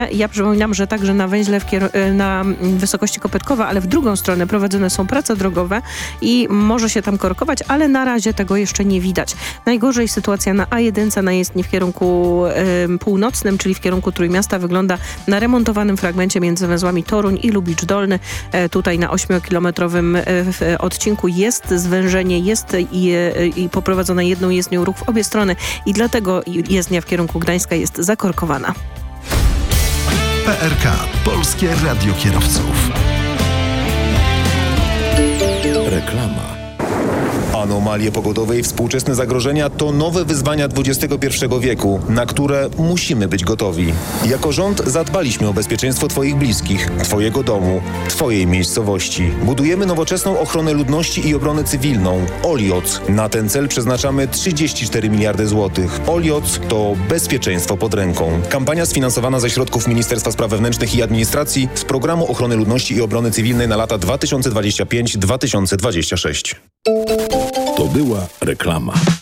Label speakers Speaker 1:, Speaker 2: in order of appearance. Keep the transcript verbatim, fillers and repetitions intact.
Speaker 1: Ja przypominam, że także na węźle w kier- na wysokości Kopytkowa, ale w drugą stronę prowadzone są prace drogowe i może się tam korkować, ale na razie tego jeszcze nie widać. Najgorzej sytuacja na A jeden, na jezdni w kierunku y, północnym, czyli w kierunku Trójmiasta, wygląda na remontowanym fragmencie między węzłami Toruń i Lubicz Dolny. E, tutaj na ośmiokilometrowym e, odcinku jest zwężenie, jest i, i poprowadzona jedną jezdnią ruch w obie strony i dlatego jezdnia w kierunku Gdańska jest zakorkowana.
Speaker 2: P R K. Polskie Radio Kierowców.
Speaker 3: Reklama. Anomalie pogodowe i współczesne zagrożenia to nowe wyzwania dwudziestego pierwszego wieku, na które musimy być gotowi. Jako rząd zadbaliśmy o bezpieczeństwo Twoich bliskich, Twojego domu, Twojej miejscowości. Budujemy nowoczesną ochronę ludności i obronę cywilną. Olioc. Na ten cel przeznaczamy trzydzieści cztery miliardy złotych. Olioc to bezpieczeństwo pod ręką. Kampania sfinansowana ze środków Ministerstwa Spraw Wewnętrznych i Administracji z Programu Ochrony Ludności i Obrony Cywilnej na lata dwa tysiące dwudziesty piąty do dwa tysiące dwudziestego szóstego.
Speaker 4: To była reklama.